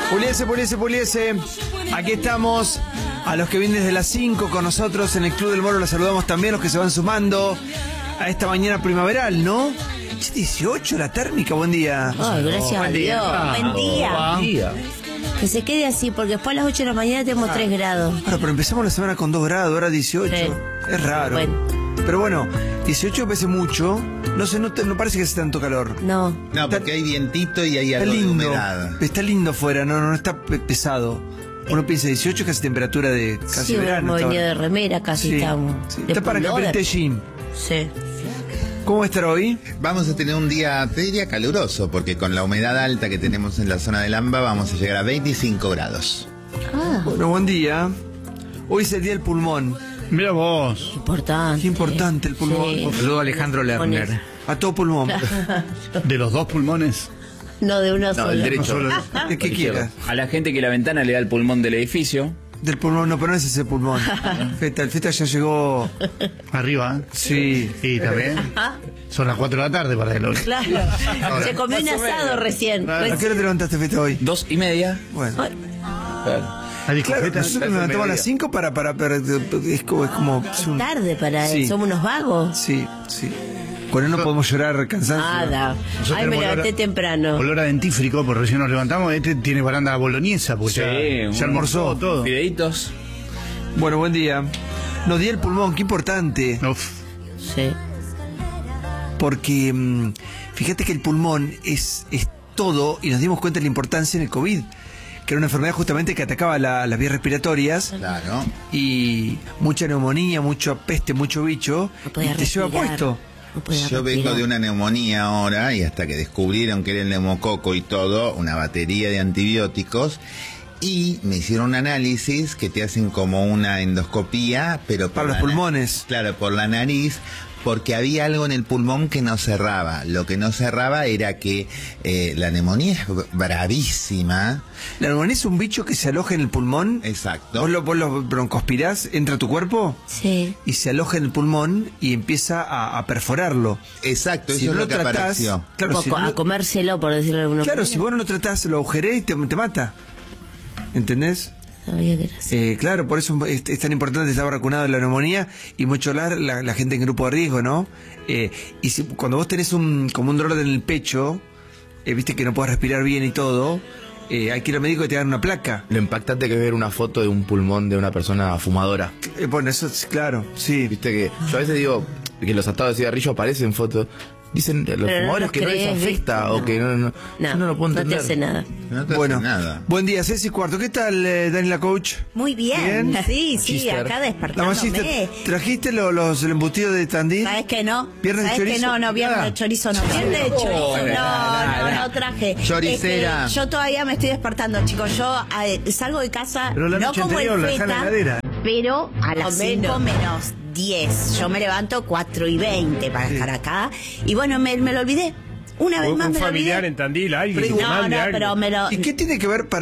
Puliese. Aquí estamos. A los que vienen desde las 5 con nosotros en el Club del Moro los saludamos también, los que se van sumando a esta mañana primaveral, ¿no? 18 la térmica, buen día. Oh, gracias a Dios. Buen día. Que se quede así, porque después a las 8 de la mañana tenemos 3 grados. Ahora, pero empezamos la semana con 2 grados, ahora 18. Sí. Es raro. Bueno. Pero bueno, 18 parece mucho. No parece que hace tanto calor. No, porque hay vientito y hay Está algo de lindo. humedad. Está lindo afuera, no está pesado. Uno piensa 18 casi temperatura de casi sí, verano. hemos venido de remera, casi estamos. Sí. De Está para que pullover. apriete jean. Sí. ¿Cómo va a estar hoy? Vamos a tener un día, te diría caluroso, porque con la humedad alta que tenemos en la zona del AMBA vamos a llegar a 25 grados. Bueno, buen día. Hoy es el día del pulmón. Mira vos. Importante. Qué importante el pulmón. Sí. Saludo a Alejandro Lerner. A todo pulmón. De los dos pulmones. No de una sola. el derecho. El que quieras. A la gente que la ventana le da el pulmón del edificio. Del pulmón, no, pero no es ese pulmón. El feta ya llegó. Arriba, ¿eh? Sí. Y también. Son las 4 de la tarde para él. Claro. Se comió un asado recién. ¿A qué hora te levantaste, Feta, hoy? 2:30. Bueno. Claro. Claro, nosotros nos levantamos a las 5 para es como Es tarde para él. Sí. Somos unos vagos. Sí. Con él no podemos llorar cansancio. Nada. Ay, me levanté temprano. Olor a dentífrico, porque recién nos levantamos. Este tiene baranda boloñesa, porque ya almorzó todo. Videitos. Bueno, buen día. Nos dio el pulmón, qué importante. Uf. Sí. Porque fíjate que el pulmón es todo, y nos dimos cuenta de la importancia en el COVID, que era una enfermedad justamente que atacaba las vías respiratorias. Claro. Y mucha neumonía, mucha peste, mucho bicho. No podía Y te lleva respirar. puesto. No podía Yo vengo respirar. de una neumonía ahora y hasta que descubrieron que era el neumococo y todo, una batería de antibióticos. Y me hicieron un análisis que te hacen como una endoscopía, pero por Para los la pulmones. Claro, por la nariz, porque había algo en el pulmón que no cerraba. Lo que no cerraba era que la neumonía es bravísima. La neumonía es un bicho que se aloja en el pulmón. Exacto. Vos lo broncospirás, entra a tu cuerpo Sí. y se aloja en el pulmón y empieza a perforarlo. Exacto, Si eso no es lo que tratás, apareció. claro, Como si a no- comérselo, por decirlo de alguna claro, manera. si vos no lo tratás, lo agujerés y te mata. ¿Entendés? Sabía que era así. Claro, por eso es tan importante estar vacunado de la neumonía y mucho hablar la gente en grupo de riesgo, ¿no? Y cuando vos tenés como un dolor en el pecho, viste que no podés respirar bien y todo, hay que ir al médico y te dan una placa. Lo impactante que es ver una foto de un pulmón de una persona fumadora. Bueno, eso es claro, sí. Viste que yo a veces digo que los atados de cigarrillo aparecen fotos. Dicen los Pero no fumadores los que no les crees, afecta ¿viste? o que no, yo no lo puedo no te entender. hace nada. No te Bueno, hace nada. buen día, 6:15. ¿Qué tal, Daniela Coach? Muy bien. Bien. Sí, Magister. acá La despertándome. Magister, ¿trajiste el embutido de Tandil? ¿Sabes que no? ¿Viernes de ¿Sabes que chorizo? no? Viernes Nada. de chorizo no. Viernes de chorizo no traje. Choricera. Yo todavía me estoy despertando, chicos. Yo salgo de casa, Pero la no noche como el anterior la dejá en la feta, heladera. pero a las O 5 menos 10. Yo me levanto 4:20 para estar acá. Y bueno, me lo olvidé. Una vez más Un me lo familiar olvidé. en Tandil, alguien. Pero que No, mande no, algo. pero me lo... ¿Y qué tiene que ver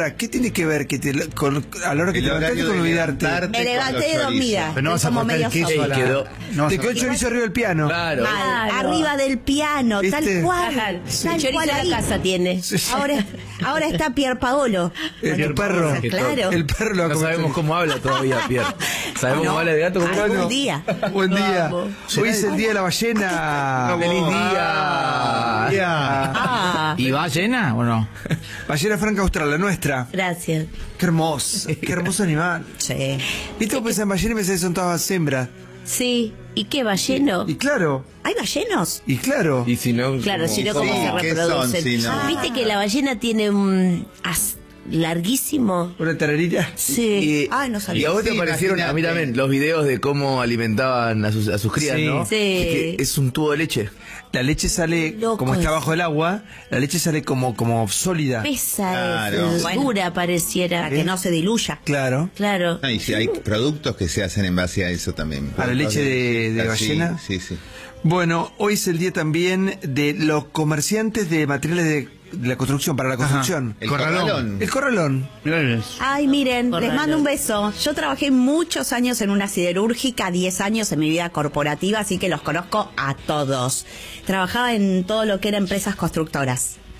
a la hora que El te levantaste horario con de olvidarte? levantarte Me con levanté los chorizos. dormida. Pero no vas a como cortar el medio queso sopa. a la... quedó. No vas Te a- quedó el chorizo arriba del piano. Claro. Mal, Claro. arriba del piano, ¿Viste? tal cual. Claro. Tal El chorizo cual de ahí. la casa tiene. Ahora está Pier Paolo. Tu perro. Claro. El perro lo va a No comer. sabemos cómo habla todavía, Pierre. ¿Sabemos No. cómo habla de gato? ¿Cómo Algún habla? día. Buen día. Vamos. Hoy es el día de la ballena. ¡Feliz día! Ah, ¿Y va llena o no? Ballena franca austral, la nuestra. Gracias. Qué hermoso, qué hermoso animal. sí. ¿Viste vos pensás en ballena y pensás que son todas hembras? Sí. ¿Y qué va lleno? Y claro, ¿Hay ballenos? y claro. Y si no, Claro, si no, Sí, ¿cómo se ¿qué reproducen? son, si no? ¿Viste que la ballena tiene un as larguísimo? Una tararita. Sí. Ay, no Y sabía. a vos te Sí, aparecieron, a mí imagínate. también, los videos de cómo alimentaban a sus crías, Sí. ¿no? Sí. Que es un tubo de leche. La leche sale, Loco como está es. bajo el agua, la leche sale como sólida. Pesa, Claro. es Bueno. dura pareciera. Para que no se diluya. Claro. Claro. No, y si hay productos que se hacen en base a eso también. ¿A la leche de ballena? Sí, sí. Bueno, hoy es el día también de los comerciantes de materiales de la construcción, para la construcción. El Corralón. corralón. El corralón. Mirá eso. Ay, miren, Correcto. les mando un beso. Yo trabajé muchos años en una siderúrgica, 10 años en mi vida corporativa, así que los conozco a todos. Trabajaba en todo lo que era empresas constructoras.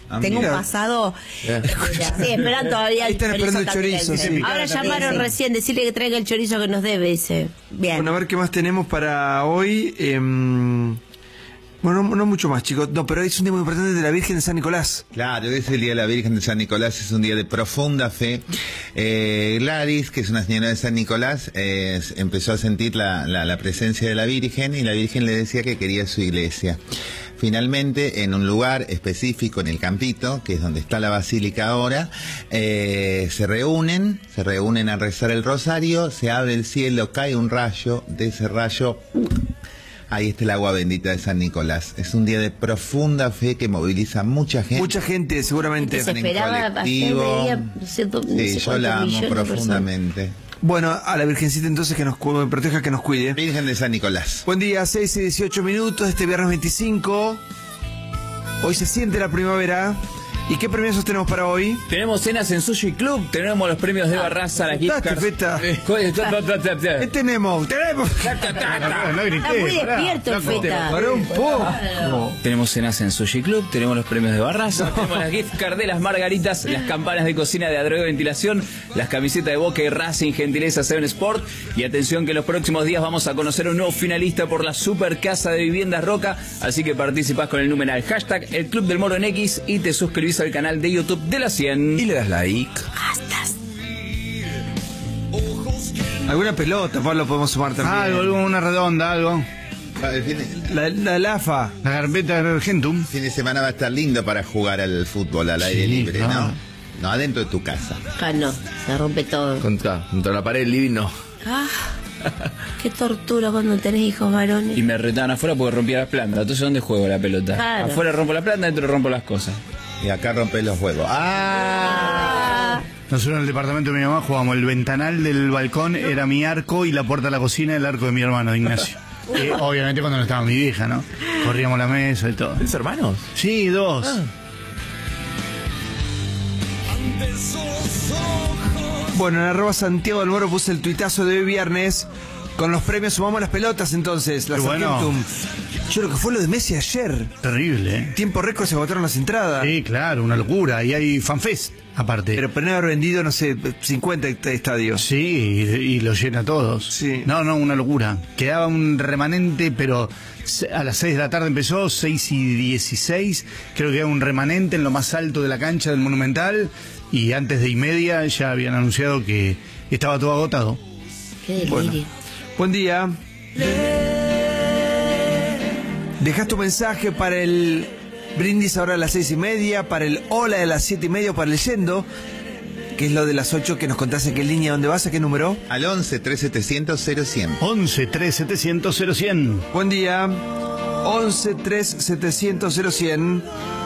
tengo un mira. pasado. Sí, esperan todavía el Están esperando el chorizo, candelaense. sí. Ahora llamaron recién, decirle que traiga el chorizo que nos debe, dice. Bien. Bueno, a ver qué más tenemos para hoy. Bueno, no mucho más, chicos. No, pero es un día muy importante de la Virgen de San Nicolás. Claro, es el Día de la Virgen de San Nicolás, es un día de profunda fe. Gladys, que es una señora de San Nicolás, empezó a sentir la presencia de la Virgen y la Virgen le decía que quería su iglesia. Finalmente, en un lugar específico, en el Campito, que es donde está la basílica ahora, se reúnen a rezar el rosario, se abre el cielo, cae un rayo, de ese rayo... Ahí está el agua bendita de San Nicolás. Es un día de profunda fe que moviliza mucha gente. Mucha gente, seguramente. Que se esperaba hacer colectivo. no sé Sí, yo la amo millones de profundamente. Bueno, a la Virgencita entonces que nos proteja, que nos cuide. Virgen de San Nicolás. Buen día, 6 y 18 minutos, este viernes 25. Hoy se siente la primavera. ¿Y qué premios tenemos para hoy? Tenemos cenas en Sushi Club, tenemos los premios de Barraza, la gift Date, cards. Feta. ¿Qué Tenemos. No grité, Está muy pará. despierto el Feta. Para un poco. Tenemos cenas en Sushi Club, tenemos los premios de Barraza, tenemos las gift cards de las margaritas, las campanas de cocina de Adrogué Ventilación, las camisetas de Boca y Racing Gentileza 7 Sport. Y atención que en los próximos días vamos a conocer un nuevo finalista por la Super Casa de Viviendas Roca. Así que participás con el numeral hashtag El Club del Moro en X y te suscribís al canal de YouTube de la 100. Y le das like. Alguna pelota, Pablo, podemos sumar también. Algo, una redonda, algo. La AFA. La carpeta de Argentum. Fin de semana va a estar lindo para jugar al fútbol al aire Sí, libre, claro. ¿no? No, adentro de tu casa. Ah, no, se rompe todo. Contra la pared del living, no. Ah, qué tortura cuando tenés hijos varones. Y me retaban afuera porque rompía las plantas. Entonces, ¿dónde juego la pelota? Claro. Afuera rompo la planta, adentro rompo las cosas. Y acá rompes los huevos. ¡Ah! Nosotros en el departamento de mi mamá jugábamos el ventanal del balcón, era mi arco, y la puerta de la cocina el arco de mi hermano, Ignacio. Obviamente cuando no estaba mi vieja, ¿no? Corríamos la mesa y todo. ¿Tienes hermanos? Sí, 2. Bueno, en @Santiago del Moro puse el tuitazo de hoy viernes. Con los premios sumamos las pelotas entonces. Las Qué bueno. Argentum. Yo lo que fue lo de Messi ayer. Terrible, ¿eh? Tiempo récord se agotaron las entradas. Sí, claro, una locura. Y hay fanfest, aparte. Pero pueden haber vendido, no sé, 50 estadios. Sí, y lo llena a todos. Sí. No, una locura. Quedaba un remanente, pero a las 6 de la tarde empezó, 6 y 16. Creo que quedaba un remanente en lo más alto de la cancha del Monumental. Y antes de 1:30 ya habían anunciado que estaba todo agotado. Qué delirio. Bueno. Buen día. Dejás tu mensaje para el brindis ahora a las 6:30, para el hola de las 7:30, para el yendo, que es lo de las 8 que nos contás en qué línea, dónde vas, a qué número. Al 11 3700 0100. 11 3700 0100. Buen día. 11 3700 0100.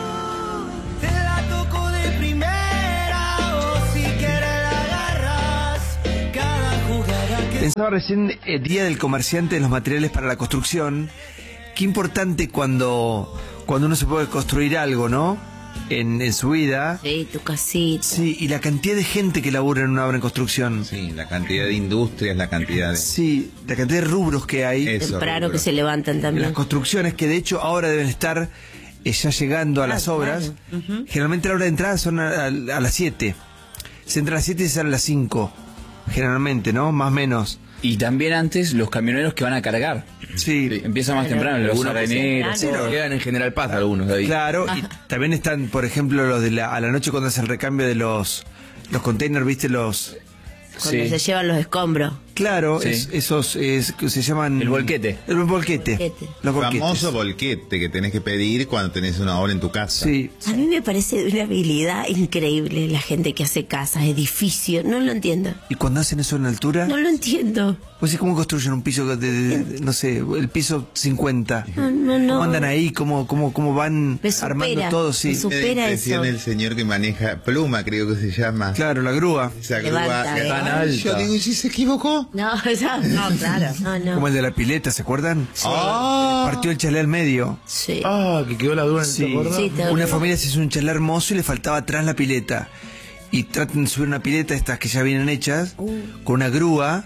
Te la toco de primera o si quieres la agarras. Cada jugada que Pensaba recién el Día del Comerciante de los Materiales para la Construcción. Qué importante cuando uno se puede construir algo, ¿no? En su vida. Sí, tu casita. Sí, y la cantidad de gente que labura en una obra en construcción. Sí, la cantidad de industrias, la cantidad de... Sí, la cantidad de rubros que hay. Eso, Temprano rubro. que se levantan En también. las construcciones que de hecho ahora deben estar ya llegando a las obras. claro. Generalmente la hora de entrada son a las 7. Se entra a las 7 y se sale a las 5. Generalmente, ¿no? Más o menos. Y también antes los camioneros que van a cargar. Sí, Empieza más temprano, los Algunos areneros. claro. Quedan en General Paz algunos de ahí. claro. Y también están, por ejemplo, los de a la noche cuando hace el recambio de los containers, ¿viste? Cuando se llevan los escombros. Claro, Sí. esos que se llaman... El volquete. El volquete. Volquete. Los volquetes. Famoso volquete que tenés que pedir cuando tenés una obra en tu casa. Sí. A mí me parece de una habilidad increíble la gente que hace casas, edificios. No lo entiendo. Y cuando hacen eso en altura... No lo entiendo. Pues sí, ¿cómo construyen un piso de, no sé, el piso 50? No. ¿Cómo andan ahí? ¿Cómo van Me supera, armando todo? me Sí. supera. Me da impresión eso. el señor que maneja Pluma, creo que se llama. Claro, la grúa. Esa Levanta, grúa. tan Ay, yo alta. digo, ¿y si se equivocó? No, claro. No. Como el de la pileta, ¿se acuerdan? Ah. Partió el chalé al medio. Sí. Ah, que quedó la duda en Sí. ¿te acordás? Sí, te- Una familia se hizo un chalé hermoso y le faltaba atrás la pileta. Y tratan de subir una pileta, estas que ya vienen hechas, con una grúa.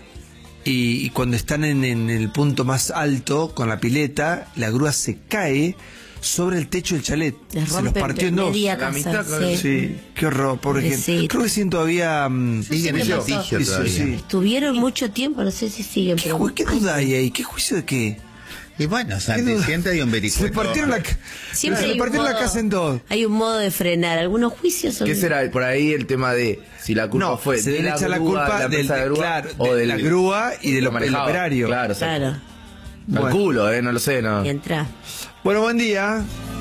Y cuando están en el punto más alto con la pileta, la grúa se cae sobre el techo del chalet. Les Se los rompen partió en dos. media La casa, mitad, claro. sí. Sí, qué horror, pobre gente. Pobrecito. Creo que siguen todavía... Siguen ¿Qué en pasó? litigio sí, todavía. sí. Estuvieron mucho tiempo, no sé si siguen. ¿Qué, pero- ¿Qué duda hay ahí? ¿Qué juicio de qué? Y bueno, ¿Qué Santi, duda? siempre hay un Se vericueto. le partieron la, Siempre se hay le un partieron la modo- casa en dos. Hay un modo de frenar. Algunos juicios son... ¿Qué será por ahí el tema de si la culpa No, fue se de debe la echar la grúa, culpa de la del, empresa de grúa, claro, o de del la grúa y del que manejaba? operario. Claro, Claro, Bueno. calculo, no lo sé, no. y entra. Bueno, buen día.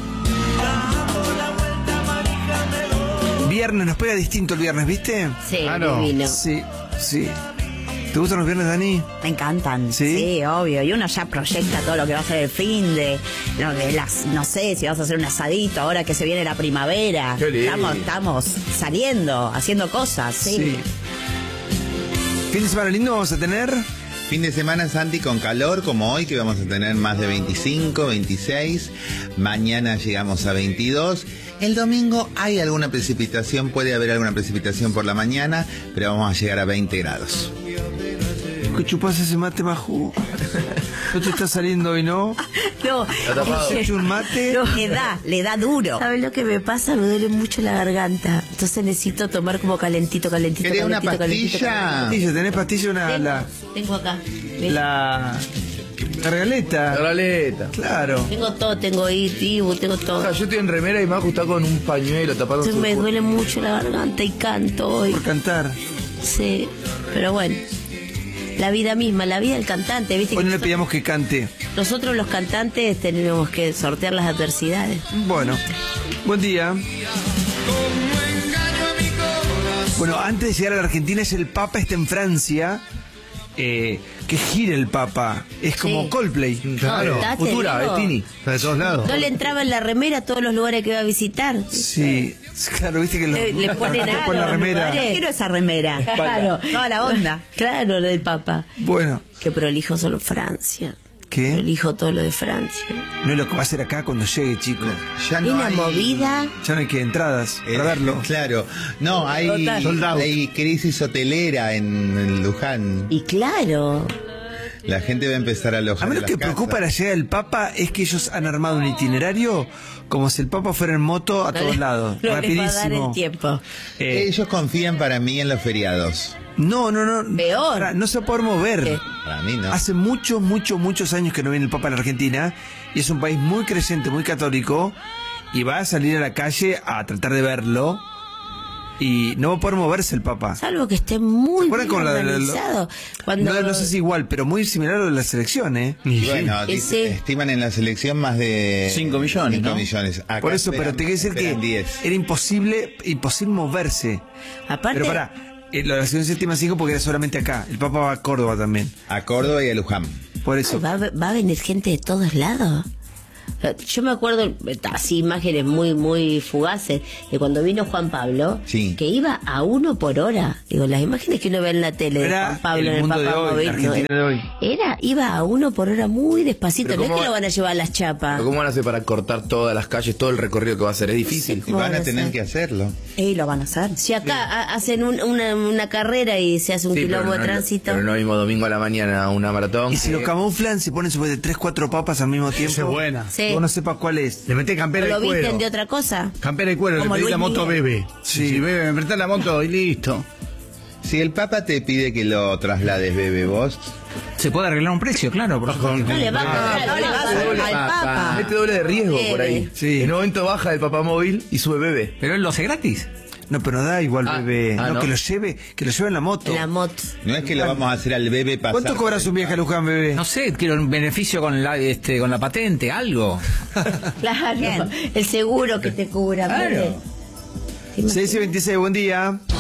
Viernes, nos pega distinto el viernes, ¿viste? Sí, Claro. divino. Sí, sí. ¿Te gustan los viernes, Dani? Me encantan. ¿Sí? Sí, obvio. Y uno ya proyecta todo lo que va a ser el fin de las, no sé, si vas a hacer un asadito ahora que se viene la primavera. Qué lindo. Estamos saliendo, haciendo cosas, sí. ¿Fin de semana lindo vamos a tener? Fin de semana, Santi, con calor como hoy, que vamos a tener más de 25, 26. Mañana llegamos a 22. El domingo hay alguna precipitación, puede haber alguna precipitación por la mañana, pero vamos a llegar a 20 grados. Que chupás ese mate más jugo. No te está saliendo hoy, ¿no? No, ¿Has hecho un mate? le da duro. ¿Sabes lo que me pasa? Me duele mucho la garganta. Entonces necesito tomar como calentito. ¿Querés una pastilla? Pastilla, ¿tenés pastilla? Tengo acá. La gargaleta. Galeta. Claro. Tengo todo, tengo Ibu, tengo todo. Yo estoy en remera y Majo está con un pañuelo tapado Entonces su me cuerpo. duele mucho la garganta y canto hoy. Por cantar. Sí, pero bueno. La vida misma, la vida del cantante, ¿viste? Hoy no Que le pedíamos que cante. nosotros los cantantes tenemos que sortear las adversidades. Bueno, buen día. Bueno, antes de llegar a la Argentina, es el Papa está en Francia. Que gira el Papa. Es como Sí. Coldplay. Claro. Está, te Futura, digo. Bettini. Está de todos lados. No le entraba en la remera a todos los lugares que iba a visitar. Sí, claro, viste que Le ponen algo con la a los remera. lugares. Quiero esa remera. Claro. Toda la onda. Claro, lo del Papa. Bueno, Que prolijo solo Francia. ¿qué? Prolijo todo lo de Francia. No es lo que va a hacer acá cuando llegue, chicos. Ya no Una hay... movida. Ya no hay que entradas para verlo. Claro. No, hay, Sold out. hay crisis hotelera en Luján. Y claro. La gente va a empezar a alojar A mí lo en que las preocupa la casas. llegada del Papa es que ellos han armado un itinerario como si el Papa fuera en moto a todos lados. No les va a dar Rapidísimo. el tiempo. Ellos confían para mí en los feriados. No. Peor. Pará, no se va a poder mover. ¿Qué? Para mí no. Hace muchos años que no viene el Papa a la Argentina y es un país muy creyente, muy católico y va a salir a la calle a tratar de verlo y no va a poder moverse el Papa. Salvo que esté muy ¿Se acuerdan bien con la de organizado. Cuando no sé si igual, pero muy similar a lo de la selección, ¿eh? Y sí. Bueno, Ese- estiman en la selección más de 5 millones, 5 ¿no? millones. Acá Por eso, pero te quiero decir que esperan 10. era imposible moverse. Aparte, Pero pará, lo de la selección se estima 5 porque era solamente acá. El Papa va a Córdoba también. A Córdoba y a Luján. Por eso. va a venir gente de todos lados. Yo me acuerdo, así imágenes muy fugaces, de cuando vino Juan Pablo, Sí. que iba a 1 por hora. Digo, las imágenes que uno ve en la tele de Era Juan Pablo el en el mundo de Papa hoy, Móvil, la Argentina de hoy. iba a 1 por hora muy despacito, Pero no es ¿cómo que lo va- van a llevar a las chapas. ¿Cómo van a hacer para cortar todas las calles, todo el recorrido que va a hacer? Es difícil. Y van a tener hacer? que hacerlo. Y lo van a hacer. Si acá hacen una carrera y se hace un Sí, quilombo de no, tránsito. pero no mismo domingo a la mañana una maratón. Y si lo camuflan, se ponen sobre 3-4 papas al mismo tiempo. Esa es buena. Sí. Vos no sepas cuál es. Le mete campera ¿Lo de cuero. visten de otra cosa? Campera de cuero, le Como pedí Luis la moto Miguel. bebe. Sí. Sí, bebe, me prestás la moto y listo. Si el Papa te pide que lo traslades, bebe vos. Se puede arreglar un precio, claro. Por Con- No le va a cobrar, no le va a al al Papa. Este doble de riesgo por ahí. Sí. En un momento baja el papá móvil y sube bebé. Pero él lo hace gratis. No, pero no da igual, bebé. No, no. que lo lleve en la moto. La moto. No es que lo vamos a hacer al bebé pasar. ¿Cuánto cobras un viaje a Luján, bebé? No sé, quiero un beneficio con la patente, algo. Claro, el seguro que te cubra. Claro. bebé. 6 y 26, buen día.